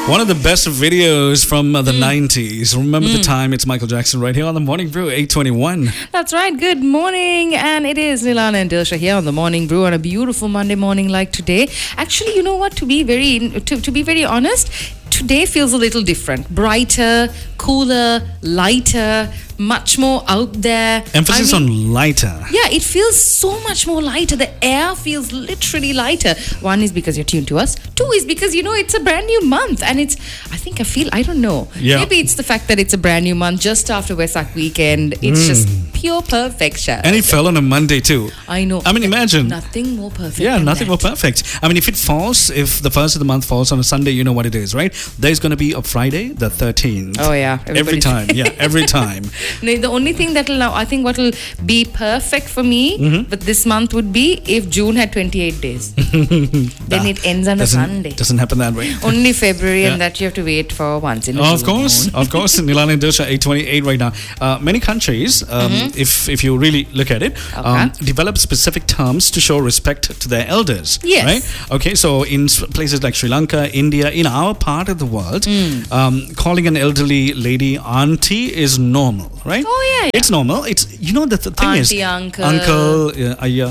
One of the best videos from the 90s. Remember the time? It's Michael Jackson right here on the Morning Brew, 8:21. That's right. Good morning. And it is Nilana and Dilsha here on the Morning Brew on a beautiful Monday morning like today. Actually, you know what? To be very honest, today feels a little different. Brighter, cooler, lighter, much more out there. Emphasis on lighter. Yeah, it feels so much more lighter. The air feels literally lighter. One is because you're tuned to us. Two is because, it's a brand new month. And I don't know. Yeah. Maybe it's the fact that it's a brand new month just after Vesak weekend. It's just pure perfection. And it fell on a Monday too. I know. I mean, imagine. Nothing more perfect. Yeah, than nothing that. more perfect. I mean, if the first of the month falls on a Sunday, you know what it is, right? There's going to be a Friday, the 13th. Oh, yeah. Every time. Yeah, every time. No, the only thing what'll be perfect for me but this month would be if June had 28 days. Then it ends on a Sunday. Doesn't happen that way. Only February, and that you have to wait for once in a Of course. Nilana and Dilsha, 8:28 right now. Many countries, if you really look at it, develop specific terms to show respect to their elders. Yes. Right? Okay, so in places like Sri Lanka, India, in our part of the world, calling an elderly lady auntie is normal, right? Oh, yeah. It's normal. It's, the thing Auntie, is... uncle. Uncle, ayah,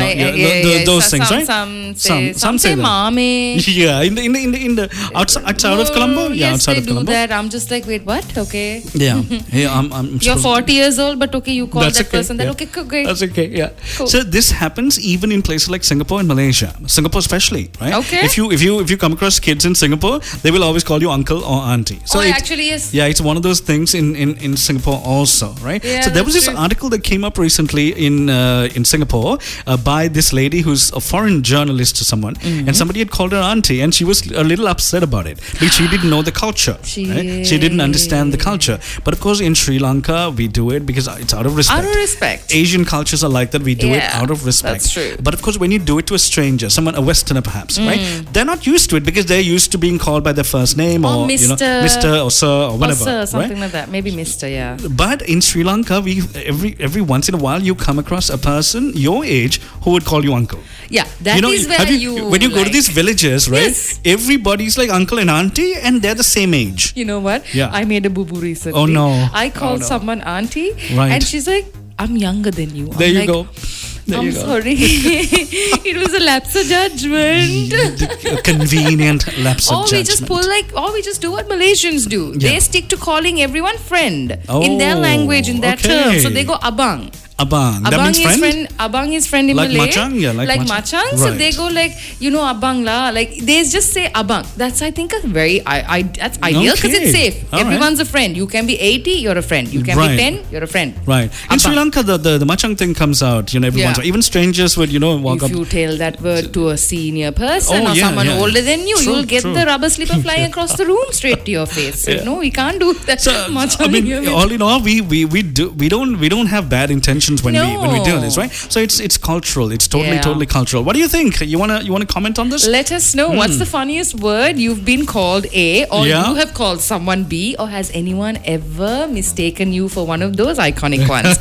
those things, right? Some say mommy. Yeah, in the outside of Colombo? Yeah, yes, outside they of do Colombo. that. I'm just like, wait, what? Okay. Yeah. Hey, I'm You're 40 years old, but okay, you call That's that okay, person. That yeah. okay, great. That's okay, yeah. Cool. So this happens even in places like Singapore and Malaysia. Singapore especially, right? Okay. If you come across kids in Singapore, they will always call you uncle or auntie. So it actually is. Yeah, it's one of those things in Singapore also, right? Yeah, so there was this true. article that came up recently in Singapore by this lady who's a foreign journalist to someone, and somebody had called her auntie, and she was a little upset about it because she didn't know the culture. Right? She didn't understand the culture. But of course, in Sri Lanka, we do it because it's out of respect. Out of respect. Asian cultures are like that. We do it Yeah, out of respect. that's true. But of course, when you do it to a stranger, someone, a Westerner perhaps, right? They're not used to it because they're used to being called by their first name or Mr. or Sir or whatever. Or sir, something right? like that. Maybe Mr. Yeah. But in Sri Lanka, we every once in a while you come across a person your age who would call you uncle. Yeah, that is where when you go to these villages, right? Yes. Everybody's like uncle and auntie, and they're the same age. You know what? Yeah. I made a boo-boo recently. Oh, no. I called no. someone auntie, Right. and she's like, I'm younger than you. There I'm you like, go. There I'm you go. sorry. It was a lapse of judgment. A convenient lapse of judgment. We just do what Malaysians do. Yeah. They stick to calling everyone friend in their language, in their terms. So they go abang. Abang. That means friend? Abang is friend in Like Malay. Machang? Yeah, like Machang. Machang. So Right. they go like, abang la. Like they just say abang. That's I think a very that's ideal because Okay. it's safe. All Everyone's a friend. You can be 80, you're a friend. You can Right. be 10, you're a friend. Right. In Sri Lanka, the Machang thing comes out, every Yeah. once in a while. Even strangers would, walk If up. you tell that word to a senior person Oh, or yeah, someone yeah. older than you, True, you'll get true. the rubber slipper flying across the room straight to your face. So, Yeah. no, we can't do that much. I mean, here. all in all, we don't have bad intentions when we do this, right? So it's cultural. It's totally cultural. What do you think? You wanna comment on this? Let us know what's the funniest word you've been called A, or Yeah. you have called someone B, or has anyone ever mistaken you for one of those iconic ones?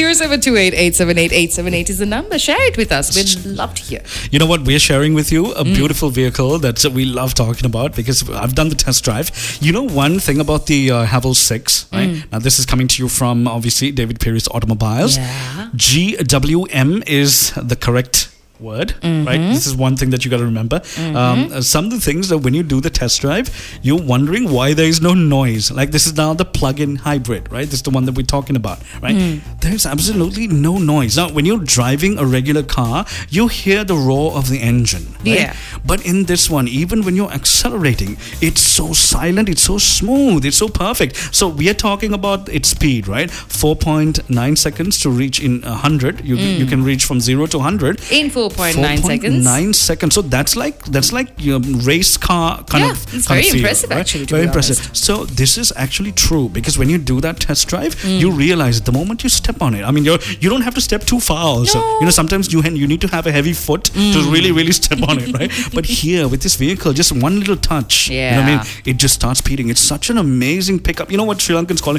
0728-878-878 is the number. Share it with us. We'd love to hear. You know what? We're sharing with you a beautiful vehicle that we love talking about because I've done the test drive. You know one thing about the Havel 6, right? Now this is coming to you from obviously David Pierce Automobiles. Yeah. GWM is the correct word, right? This is one thing that you got to remember. Some of the things that when you do the test drive, you're wondering why there is no noise. Like this is now the plug-in hybrid, right? This is the one that we're talking about, right? There's absolutely no noise. Now, when you're driving a regular car, you hear the roar of the engine, right? Yeah. But in this one, even when you're accelerating, it's so silent, it's so smooth, it's so perfect. So we are talking about its speed, right? 4.9 seconds to reach in 100. You can reach from 0 to 100. In 4.9 seconds. 9 seconds. So that's like your race car kind of. It's kind very of feel, impressive, right? actually, to Very be impressive. honest. So this is actually true because when you do that test drive, you realize the moment you step on it. I mean, you don't have to step too far. Also, No. sometimes you need to have a heavy foot to really step on it, right? But here with this vehicle, just one little touch, you know what I mean? It just starts speeding. It's such an amazing pickup. You know what Sri Lankans call it?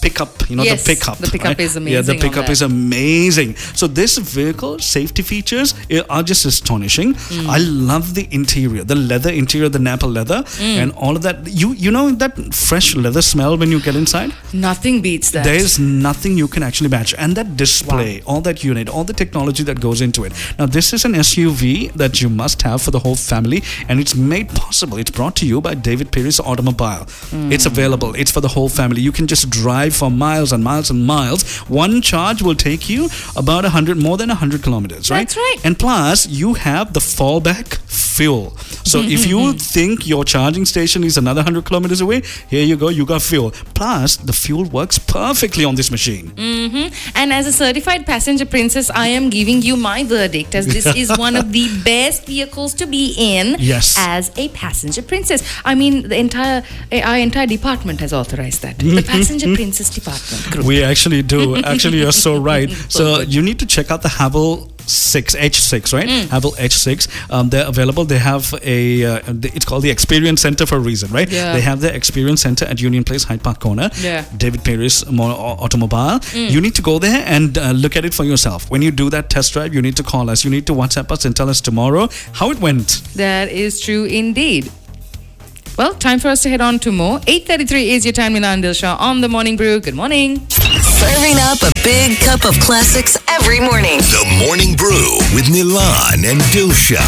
pickup, Yes, the pickup. the pickup right? is amazing Yeah, the on pickup that. is amazing. So this vehicle safety features are just astonishing. I love the interior, the leather interior, the Napa leather, and all of that. You know that fresh leather smell when you get inside? Nothing beats that. There is nothing you can actually match. And that display, all that unit, all the technology that goes into it. Now, this is an SUV that you must have for the whole family, and it's made possible. It's brought to you by David Perry's Automobile. It's available. It's for the whole family. You can just drive for miles and miles and miles. One charge will take you about more than 100 kilometers, right? That's right. And plus, you have the fallback fuel. So if you think your charging station is another 100 kilometers away, here you go, you got fuel. Plus, the fuel works perfectly on this machine. And as a certified passenger princess, I am giving you my verdict, as this is one of the best vehicles to be in. Yes. As a passenger princess. I mean, our entire department has authorized that. The passenger princess department group. We actually do. Actually, you're so right. So you need to check out the Havel H6, right? Havel H6. They're available. They have it's called the Experience Center for a reason, right? Yeah. They have the Experience Center at Union Place, Hyde Park Corner. Yeah. David Perry's Automobile. You need to go there and look at it for yourself. When you do that test drive, you need to call us. You need to WhatsApp us and tell us tomorrow how it went. That is true indeed. Well, time for us to head on to more. 8:33 is your time, Milan Dilsha on The Morning Brew. Good morning. Serving up a big cup of classics every morning. The Morning Brew with Milan and Dilsha.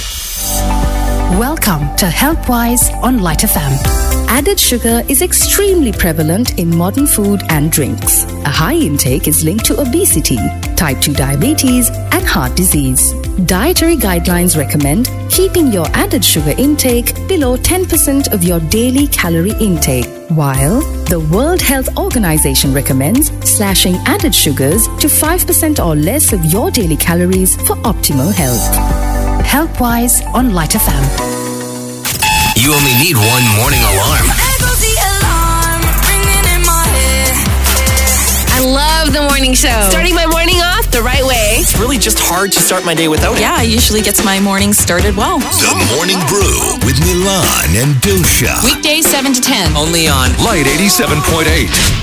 Welcome to HealthWise on Light FM. Added sugar is extremely prevalent in modern food and drinks. A high intake is linked to obesity, type 2 diabetes, and heart disease. Dietary guidelines recommend keeping your added sugar intake below 10% of your daily calorie intake, while the World Health Organization recommends slashing added sugars to 5% or less of your daily calories for optimal health. HealthWise on Light FM. You only need one morning alarm. I love the morning show. Starting my morning off the right way. It's really just hard to start my day without it. Yeah, usually gets my morning started well. The Morning Brew with Milan and Dilsha. Weekdays 7 to 10. Only on Light 87.8.